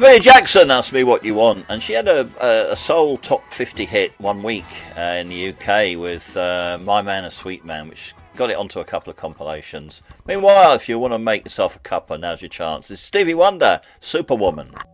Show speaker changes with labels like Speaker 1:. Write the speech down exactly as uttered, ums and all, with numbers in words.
Speaker 1: Mary Jackson asked me what you want, and she had a, a, a soul top fifty hit one week uh, in the U K with uh, My Man, a Sweet Man, which got it onto a couple of compilations. Meanwhile, if you want to make yourself a cuppa, now's your chance. It's Stevie Wonder, Superwoman.